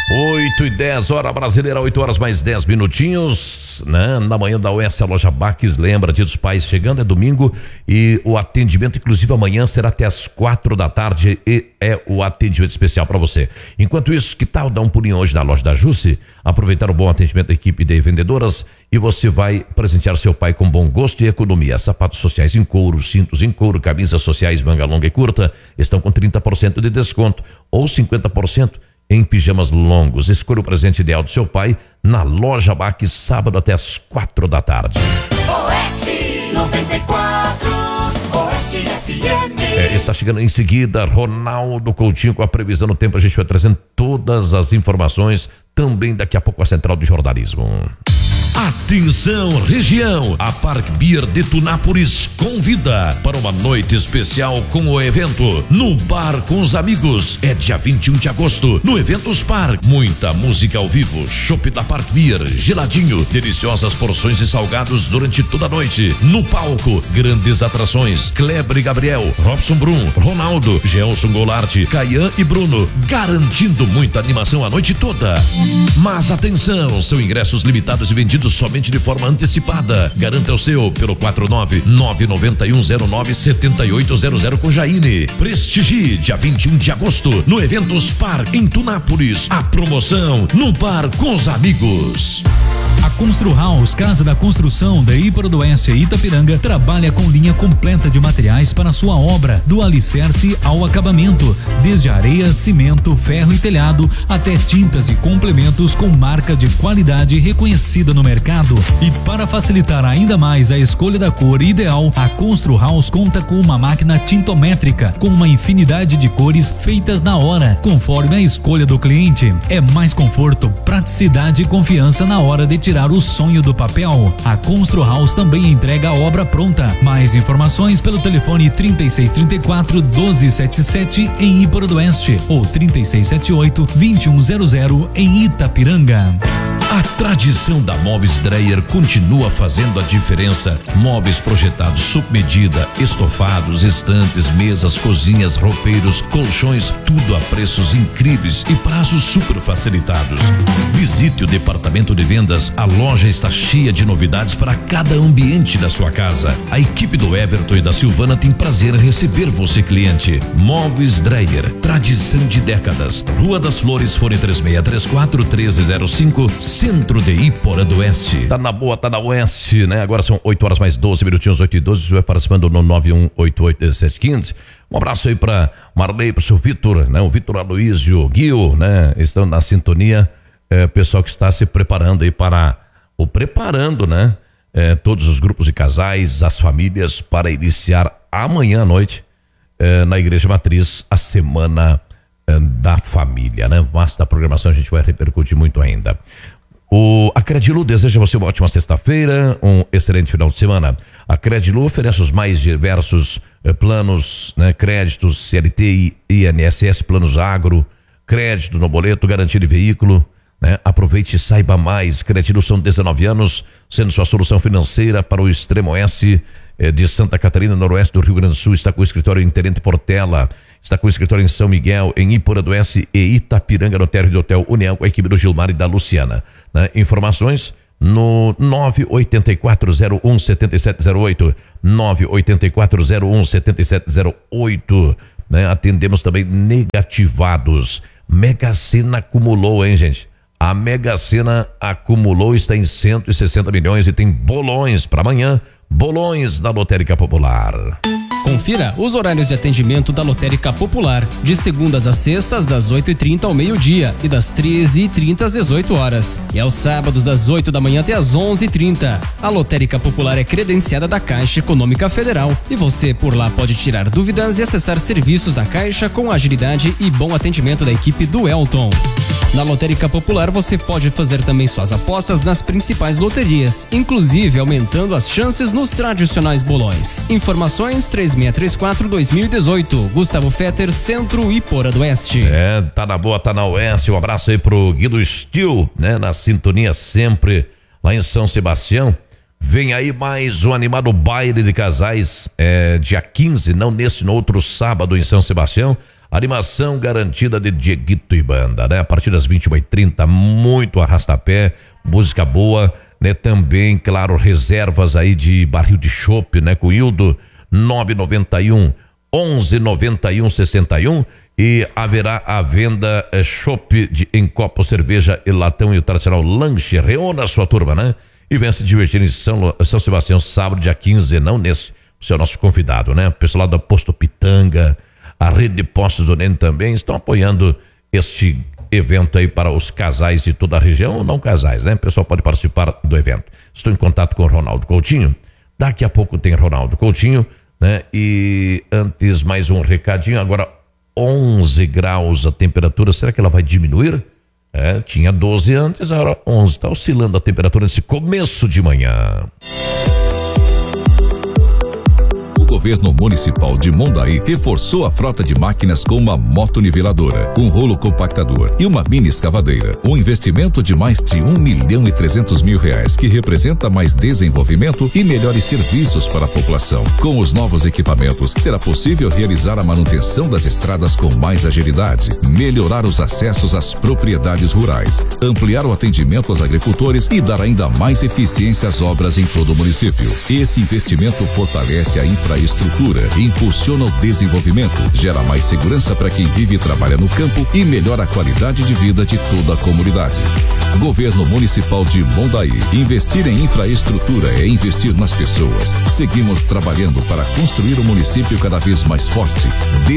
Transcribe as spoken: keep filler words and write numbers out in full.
oito e dez, hora brasileira, oito horas mais dez minutinhos, né? Na manhã da Oeste, a loja Baques lembra, Dia dos Pais chegando, é domingo e o atendimento, inclusive amanhã, será até as quatro da tarde e é o atendimento especial para você. Enquanto isso, que tal dar um pulinho hoje na loja da Jusce, aproveitar o bom atendimento da equipe de vendedoras e você vai presentear seu pai com bom gosto e economia. Sapatos sociais em couro, cintos em couro, camisas sociais manga longa e curta estão com trinta por cento de desconto ou cinquenta por cento em pijamas longos. Escolha o presente ideal do seu pai na loja Baques, sábado até as quatro da tarde. Oeste noventa e quatro, Oeste F M. É, está chegando em seguida Ronaldo Coutinho com a previsão do tempo. A gente vai trazendo todas as informações também daqui a pouco a Central de Jornalismo. Atenção região, a Park Beer de Tunápolis convida para uma noite especial com o evento no Bar com os Amigos. É dia vinte e um de agosto no Eventos Park. Muita música ao vivo, chopp da Park Beer, geladinho, deliciosas porções de salgados durante toda a noite. No palco, grandes atrações, Kleber e Gabriel, Robson Brum, Ronaldo, Gelson Goulart, Caian e Bruno, garantindo muita animação a noite toda. Mas atenção, são ingressos limitados e vendidos somente de forma antecipada. Garanta o seu pelo quatro nove nove nove um zero nove sete oito zero zero com Jaine. Prestigie dia vinte e um de agosto no Eventos Park em Tunápolis. A promoção no Bar com os Amigos. A Constru House, Casa da Construção da Iparodoeste e Itapiranga, trabalha com linha completa de materiais para sua obra, do alicerce ao acabamento, desde areia, cimento, ferro e telhado, até tintas e complementos com marca de qualidade reconhecida no mercado. E para facilitar ainda mais a escolha da cor ideal, a Constru House conta com uma máquina tintométrica com uma infinidade de cores feitas na hora, conforme a escolha do cliente. É mais conforto, praticidade e confiança na hora de tirar o sonho do papel. A Constru House também entrega a obra pronta. Mais informações pelo telefone trinta e seis, trinta e quatro, doze setenta e sete em Iparodoeste ou trinta e seis setenta e oito, vinte e um zero zero em Itapiranga. A tradição da Móveis Dreyer continua fazendo a diferença. Móveis projetados sob medida, estofados, estantes, mesas, cozinhas, roupeiros, colchões, tudo a preços incríveis e prazos super facilitados. Visite o departamento de vendas. A loja está cheia de novidades para cada ambiente da sua casa. A equipe do Everton e da Silvana tem prazer em receber você, cliente. Móveis Dreyer, tradição de décadas. Rua das Flores, fone três seis três quatro, um três zero cinco, Centro de Iparodoeste. Tá na boa, tá na Oeste, né? Agora são oito horas mais doze minutinhos, oito e doze. Você vai participando no nove um oito oito um sete um cinco. Um abraço aí pra Marley, pro seu Vitor, né? O Vitor Aloísio, o Guil, né? Estão na sintonia. É, pessoal que está se preparando aí para, ou preparando, né? É, todos os grupos de casais, as famílias, para iniciar amanhã à noite, é, na Igreja Matriz, a Semana é, da Família, né? Vasta programação, a gente vai repercutir muito ainda. O, a Credilu deseja a você uma ótima sexta-feira, um excelente final de semana. A Credilu oferece os mais diversos eh, planos, né? Créditos, C L T e I N S S, planos agro, crédito no boleto, garantia de veículo, né? Aproveite e saiba mais. Credilu são dezenove anos, sendo sua solução financeira para o extremo oeste eh, de Santa Catarina, noroeste do Rio Grande do Sul. Está com o escritório em Tenente Portela, está com o escritório em São Miguel, em Iparodoeste e Itapiranga, no térreo do Hotel União, com a equipe do Gilmar e da Luciana, né? Informações no nove oito quatro zero um sete sete zero oito, nove oito quatro zero um sete sete zero oito, né? Atendemos também negativados. Mega Sena acumulou, hein, gente? A Mega Sena acumulou, está em cento e sessenta milhões e tem bolões para amanhã, bolões da Lotérica Popular. Confira os horários de atendimento da Lotérica Popular, de segundas a sextas, das oito e trinta ao meio-dia e das treze e trinta às dezoito horas. E aos sábados, das oito da manhã até às onze e trinta. A Lotérica Popular é credenciada da Caixa Econômica Federal e você por lá pode tirar dúvidas e acessar serviços da Caixa com agilidade e bom atendimento da equipe do Elton. Na Lotérica Popular você pode fazer também suas apostas nas principais loterias, inclusive aumentando as chances nos tradicionais bolões. Informações três seis três quatro dois mil e dezoito. Gustavo Fetter, Centro Iparodoeste. É, tá na boa, tá na Oeste. Um abraço aí pro Guido Stil, né? Na sintonia sempre lá em São Sebastião. Vem aí mais um animado baile de casais, é, dia quinze, não nesse, no outro sábado em São Sebastião. Animação garantida de Dieguito e banda, né? A partir das vinte e uma e trinta, muito arrastapé, música boa, né? Também, claro, reservas aí de barril de chopp, né? Com Hildo, nove nove um, onze nove um, sessenta e um, e haverá a venda é, chopp de, em copo, cerveja e latão e o tradicional lanche. Reúna a sua turma, né? E venha se divertir em São, São Sebastião, sábado, dia quinze, não nesse, você é o nosso convidado, né? O pessoal lá do Posto Pitanga, a rede de postos do Nene também estão apoiando este evento aí para os casais de toda a região, ou não casais, né? O pessoal pode participar do evento. Estou em contato com o Ronaldo Coutinho. Daqui a pouco tem Ronaldo Coutinho, né? E antes mais um recadinho, agora onze graus a temperatura, será que ela vai diminuir? É, tinha doze antes, agora onze, está oscilando a temperatura nesse começo de manhã. O governo municipal de Mondaí reforçou a frota de máquinas com uma motoniveladora, um rolo compactador e uma mini escavadeira. Um investimento de mais de um milhão e trezentos mil reais, que representa mais desenvolvimento e melhores serviços para a população. Com os novos equipamentos, será possível realizar a manutenção das estradas com mais agilidade, melhorar os acessos às propriedades rurais, ampliar o atendimento aos agricultores e dar ainda mais eficiência às obras em todo o município. Esse investimento fortalece a infraestrutura estrutura, impulsiona o desenvolvimento, gera mais segurança para quem vive e trabalha no campo e melhora a qualidade de vida de toda a comunidade. Governo Municipal de Mondaí. Investir em infraestrutura é investir nas pessoas. Seguimos trabalhando para construir um município cada vez mais forte,